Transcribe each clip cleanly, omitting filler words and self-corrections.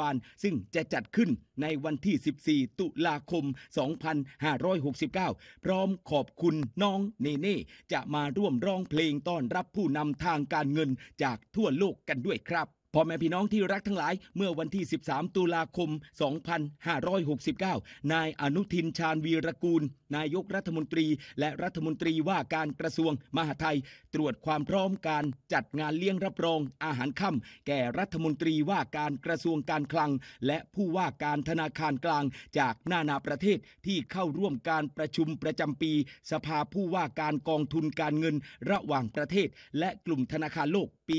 ลซึ่งจะจัดขึ้นในวันที่ 14 ตุลาคม 2569 พร้อมขอบคุณน้องเนเน่จะมาร่วมร้องเพลงต้อนรับผู้นำทางการเงินจากทั่วโลกกันด้วยครับพ่อแม่พี่น้องที่รักทั้งหลายเมื่อวันที่ 13 ตุลาคม 2569 นายอนุทินชาญวีรกูลนายกรัฐมนตรีและรัฐมนตรีว่าการกระทรวงมหาดไทยตรวจความพร้อมการจัดงานเลี้ยงรับรองอาหารค่ำแก่รัฐมนตรีว่าการกระทรวงการคลังและผู้ว่าการธนาคารกลางจากนานาประเทศที่เข้าร่วมการประชุมประจำปีสภาผู้ว่าการกองทุนการเงินระหว่างประเทศและกลุ่มธนาคารโลกปี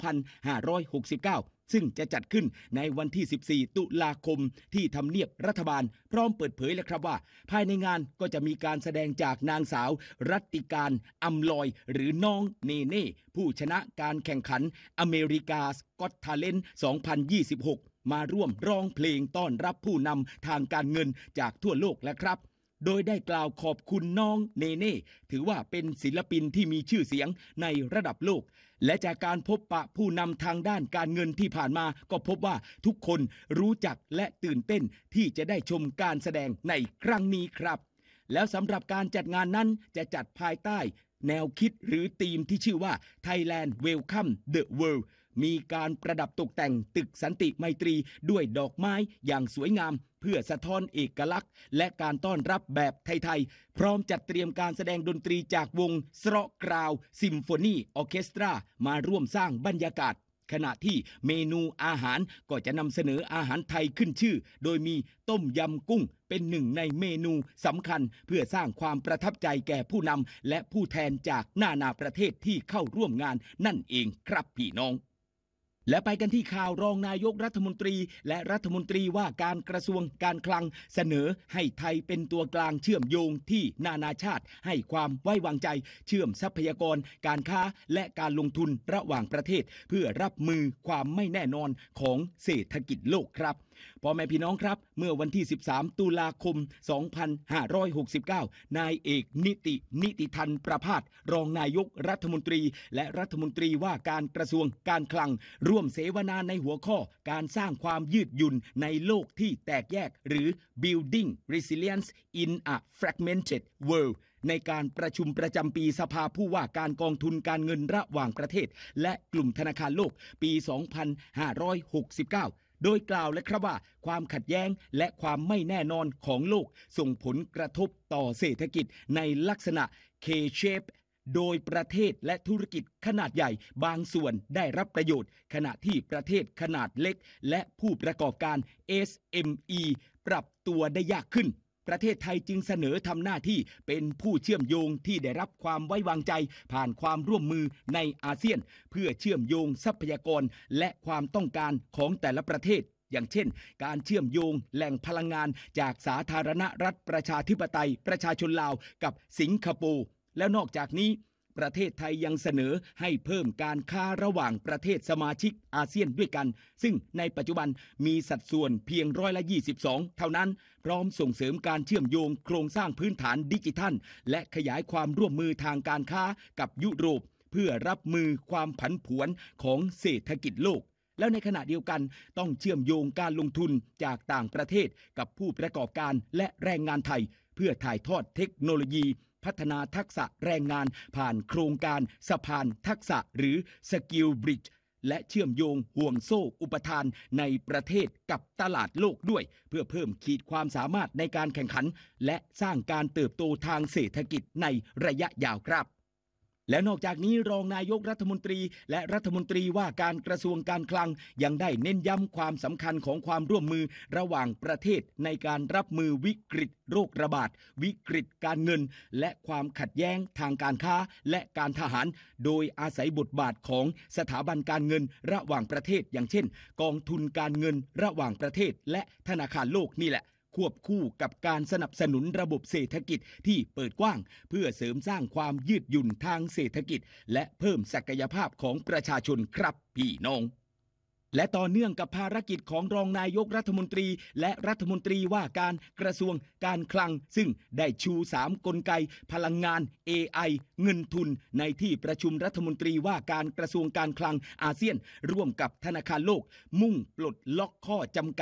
2569 ซึ่งจะจัดขึ้นในวันที่ 14 ตุลาคมที่ทำเนียบรัฐบาลพร้อมเปิดเผยเลยครับว่าภายในงานก็จะมีการแสดงจากนางสาวรัตติการอำลอยหรือน้องเนเน่ผู้ชนะการแข่งขันอเมริกาสก็อตทาเลนต์ 2026 มาร่วมร้องเพลงต้อนรับผู้นำทางการเงินจากทั่วโลกแล้วครับโดยได้กล่าวขอบคุณน้องเนเน่ถือว่าเป็นศิลปินที่มีชื่อเสียงในระดับโลกและจากการพบปะผู้นำทางด้านการเงินที่ผ่านมาก็พบว่าทุกคนรู้จักและตื่นเต้นที่จะได้ชมการแสดงในครั้งนี้ครับแล้วสำหรับการจัดงานนั้นจะจัดภายใต้แนวคิดหรือธีมที่ชื่อว่า Thailand Welcome the World มีการประดับตกแต่งตึกสันติไมตรีด้วยดอกไม้อย่างสวยงามเพื่อสะท้อนเอกลักษณ์และการต้อนรับแบบไทยๆพร้อมจัดเตรียมการแสดงดนตรีจากวงสระกราวซิมโฟนีออร์เคสตรามาร่วมสร้างบรรยากาศขณะที่เมนูอาหารก็จะนำเสนออาหารไทยขึ้นชื่อโดยมีต้มยำกุ้งเป็นหนึ่งในเมนูสำคัญเพื่อสร้างความประทับใจแก่ผู้นำและผู้แทนจากนานาประเทศที่เข้าร่วมงานนั่นเองครับพี่น้องและไปกันที่ข่าวรองนายกรัฐมนตรีและรัฐมนตรีว่าการกระทรวงการคลังเสนอให้ไทยเป็นตัวกลางเชื่อมโยงที่นานาชาติให้ความไว้วางใจเชื่อมทรัพยากรการค้าและการลงทุนระหว่างประเทศเพื่อรับมือความไม่แน่นอนของเศรษฐกิจโลกครับพ่อแม่พี่น้องครับเมื่อวันที่ 13 ตุลาคม 2569 นายเอกนิติธันประภาสรองนายกรัฐมนตรีและรัฐมนตรีว่าการกระทรวงการคลังร่วมเสวนาในหัวข้อการสร้างความยืดหยุ่นในโลกที่แตกแยกหรือ Building Resilience in a Fragmented World ในการประชุมประจำปีสภาผู้ว่าการกองทุนการเงินระหว่างประเทศและกลุ่มธนาคารโลกปี 2569โดยกล่าวและครับว่าความขัดแย้งและความไม่แน่นอนของโลกส่งผลกระทบต่อเศรษฐกิจในลักษณะ K-shape โดยประเทศและธุรกิจขนาดใหญ่บางส่วนได้รับประโยชน์ขณะที่ประเทศขนาดเล็กและผู้ประกอบการ SME ปรับตัวได้ยากขึ้นประเทศไทยจึงเสนอทำหน้าที่เป็นผู้เชื่อมโยงที่ได้รับความไว้วางใจผ่านความร่วมมือในอาเซียนเพื่อเชื่อมโยงทรัพยากรและความต้องการของแต่ละประเทศอย่างเช่นการเชื่อมโยงแหล่งพลังงานจากสาธารณรัฐประชาธิปไตยประชาชนลาวกับสิงคโปร์แล้วนอกจากนี้ประเทศไทยยังเสนอให้เพิ่มการค้าระหว่างประเทศสมาชิกอาเซียนด้วยกันซึ่งในปัจจุบันมีสัดส่วนเพียง22%เท่านั้นพร้อมส่งเสริมการเชื่อมโยงโครงสร้างพื้นฐานดิจิทัลและขยายความร่วมมือทางการค้ากับยุโรปเพื่อรับมือความผันผวนของเศรษฐกิจโลกแล้วในขณะเดียวกันต้องเชื่อมโยงการลงทุนจากต่างประเทศกับผู้ประกอบการและแรงงานไทยเพื่อถ่ายทอดเทคโนโลยีพัฒนาทักษะแรงงานผ่านโครงการสะพานทักษะหรือ Skill Bridge และเชื่อมโยงห่วงโซ่อุปทานในประเทศกับตลาดโลกด้วยเพื่อเพิ่มขีดความสามารถในการแข่งขันและสร้างการเติบโตทางเศรษฐกิจในระยะยาวครับและนอกจากนี้รองนายกรัฐมนตรีและรัฐมนตรีว่าการกระทรวงการคลังยังได้เน้นย้ำความสำคัญของความร่วมมือระหว่างประเทศในการรับมือวิกฤตโรคระบาดวิกฤตการเงินและความขัดแย้งทางการค้าและการทหารโดยอาศัยบทบาทของสถาบันการเงินระหว่างประเทศอย่างเช่นกองทุนการเงินระหว่างประเทศและธนาคารโลกนี่แหละควบคู่กับการสนับสนุนระบบเศรษฐกิจที่เปิดกว้างเพื่อเสริมสร้างความยืดหยุ่นทางเศรษฐกิจและเพิ่มศักยภาพของประชาชนครับพี่น้องและต่อเนื่องกับภารกิจของรองนายกรัฐมนตรีและรัฐมนตรีว่าการกระทรวงการคลังซึ่งได้ชู3กลไกพลังงาน AI เงินทุนในที่ประชุมรัฐมนตรีว่าการกระทรวงการคลังอาเซียนร่วมกับธนาคารโลกมุ่งปลดล็อกข้อจำกัด